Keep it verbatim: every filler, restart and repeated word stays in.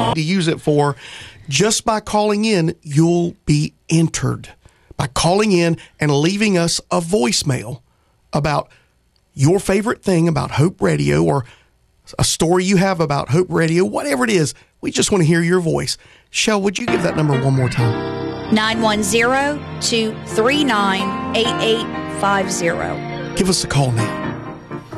to use it for. Just by calling in, you'll be entered. By calling in and leaving us a voicemail about your favorite thing about Hope Radio or a story you have about Hope Radio, whatever it is, we just want to hear your voice. Shell, would you give that number one more time? nine one zero, two three nine, eight eight five zero. Give us a call now.